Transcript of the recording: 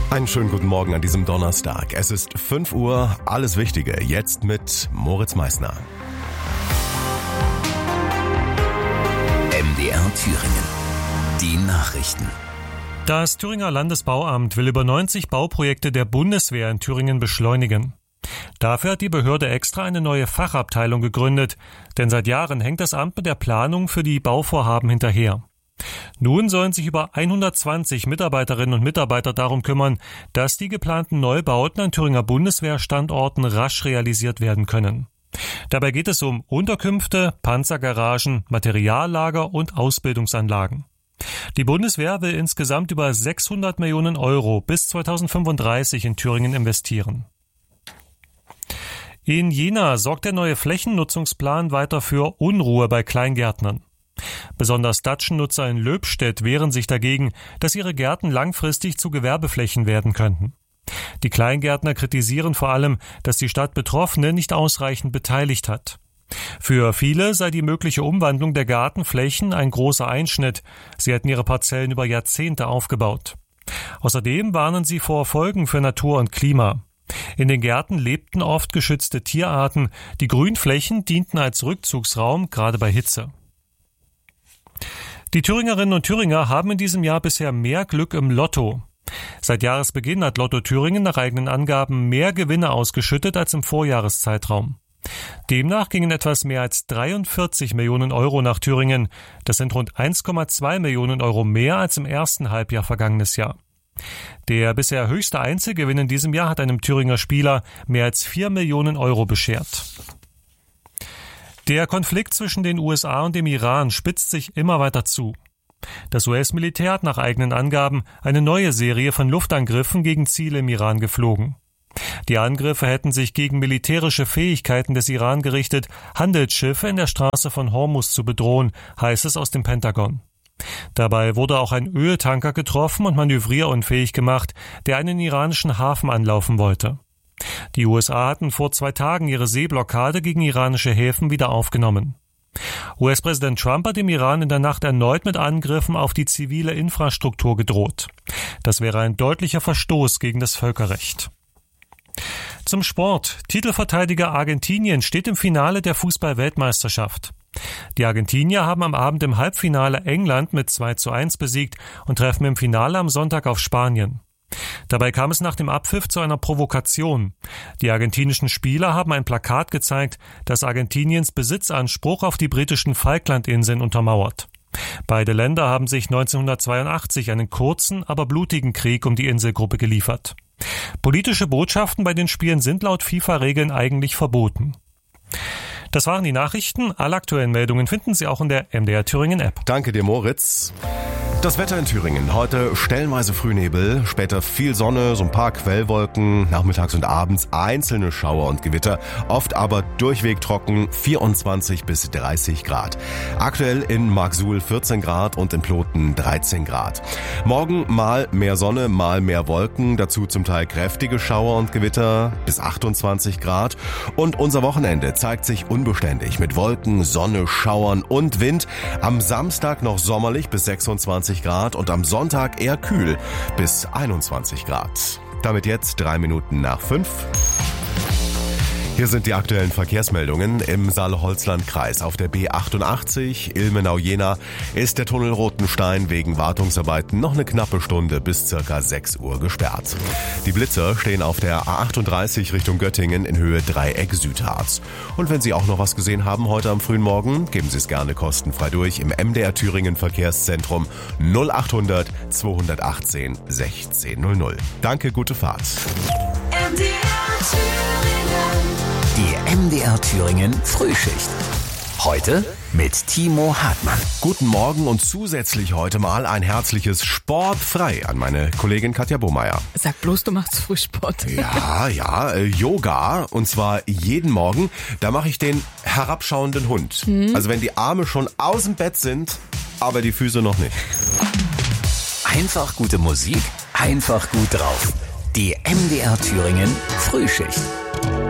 Einen schönen guten Morgen an diesem Donnerstag. Es ist 5 Uhr, alles Wichtige jetzt mit Moritz Meissner. MDR Thüringen. Die Nachrichten. Das Thüringer Landesbauamt will über 90 Bauprojekte der Bundeswehr in Thüringen beschleunigen. Dafür hat die Behörde extra eine neue Fachabteilung gegründet, denn seit Jahren hängt das Amt mit der Planung für die Bauvorhaben hinterher. Nun sollen sich über 120 Mitarbeiterinnen und Mitarbeiter darum kümmern, dass die geplanten Neubauten an Thüringer Bundeswehrstandorten rasch realisiert werden können. Dabei geht es um Unterkünfte, Panzergaragen, Materiallager und Ausbildungsanlagen. Die Bundeswehr will insgesamt über 600 Millionen Euro bis 2035 in Thüringen investieren. In Jena sorgt der neue Flächennutzungsplan weiter für Unruhe bei Kleingärtnern. Besonders Datschennutzer in Löbstedt wehren sich dagegen, dass ihre Gärten langfristig zu Gewerbeflächen werden könnten. Die Kleingärtner kritisieren vor allem, dass die Stadt Betroffene nicht ausreichend beteiligt hat. Für viele sei die mögliche Umwandlung der Gartenflächen ein großer Einschnitt. Sie hätten ihre Parzellen über Jahrzehnte aufgebaut. Außerdem warnen sie vor Folgen für Natur und Klima. In den Gärten lebten oft geschützte Tierarten. Die Grünflächen dienten als Rückzugsraum, gerade bei Hitze. Die Thüringerinnen und Thüringer haben in diesem Jahr bisher mehr Glück im Lotto. Seit Jahresbeginn hat Lotto Thüringen nach eigenen Angaben mehr Gewinne ausgeschüttet als im Vorjahreszeitraum. Demnach gingen etwas mehr als 43 Millionen Euro nach Thüringen. Das sind rund 1,2 Millionen Euro mehr als im ersten Halbjahr vergangenes Jahr. Der bisher höchste Einzelgewinn in diesem Jahr hat einem Thüringer Spieler mehr als 4 Millionen Euro beschert. Der Konflikt zwischen den USA und dem Iran spitzt sich immer weiter zu. Das US-Militär hat nach eigenen Angaben eine neue Serie von Luftangriffen gegen Ziele im Iran geflogen. Die Angriffe hätten sich gegen militärische Fähigkeiten des Iran gerichtet, Handelsschiffe in der Straße von Hormuz zu bedrohen, heißt es aus dem Pentagon. Dabei wurde auch ein Öltanker getroffen und manövrierunfähig gemacht, der einen iranischen Hafen anlaufen wollte. Die USA hatten vor 2 Tagen ihre Seeblockade gegen iranische Häfen wieder aufgenommen. US-Präsident Trump hat dem Iran in der Nacht erneut mit Angriffen auf die zivile Infrastruktur gedroht. Das wäre ein deutlicher Verstoß gegen das Völkerrecht. Zum Sport. Titelverteidiger Argentinien steht im Finale der Fußball-Weltmeisterschaft. Die Argentinier haben am Abend im Halbfinale England mit 2:1 besiegt und treffen im Finale am Sonntag auf Spanien. Dabei kam es nach dem Abpfiff zu einer Provokation. Die argentinischen Spieler haben ein Plakat gezeigt, das Argentiniens Besitzanspruch auf die britischen Falklandinseln untermauert. Beide Länder haben sich 1982 einen kurzen, aber blutigen Krieg um die Inselgruppe geliefert. Politische Botschaften bei den Spielen sind laut FIFA-Regeln eigentlich verboten. Das waren die Nachrichten. Alle aktuellen Meldungen finden Sie auch in der MDR Thüringen App. Danke dir, Moritz. Das Wetter in Thüringen. Heute stellenweise Frühnebel, später viel Sonne, so ein paar Quellwolken, nachmittags und abends einzelne Schauer und Gewitter, oft aber durchweg trocken, 24 bis 30 Grad. Aktuell in Marksuhl 14 Grad und in Ploten 13 Grad. Morgen mal mehr Sonne, mal mehr Wolken, dazu zum Teil kräftige Schauer und Gewitter bis 28 Grad. Und unser Wochenende zeigt sich unbeständig mit Wolken, Sonne, Schauern und Wind. Am Samstag noch sommerlich bis 26 Grad und am Sonntag eher kühl bis 21 Grad. Damit jetzt 3 Minuten nach 5. Hier sind die aktuellen Verkehrsmeldungen im Saale-Holzland-Kreis. Auf der B88 Ilmenau-Jena ist der Tunnel Rotenstein wegen Wartungsarbeiten noch eine knappe Stunde bis circa 6 Uhr gesperrt. Die Blitzer stehen auf der A38 Richtung Göttingen in Höhe Dreieck Südharz. Und wenn Sie auch noch was gesehen haben heute am frühen Morgen, geben Sie es gerne kostenfrei durch im MDR Thüringen Verkehrszentrum 0800 218 1600. Danke, gute Fahrt. Die MDR Thüringen Frühschicht. Heute mit Timo Hartmann. Guten Morgen und zusätzlich heute mal ein herzliches Sportfrei an meine Kollegin Katja Bohmeier. Sag bloß, du machst Frühsport. Ja, Yoga und zwar jeden Morgen. Da mache ich den herabschauenden Hund. Also wenn die Arme schon aus dem Bett sind, aber die Füße noch nicht. Einfach gute Musik, einfach gut drauf. Die MDR Thüringen Frühschicht.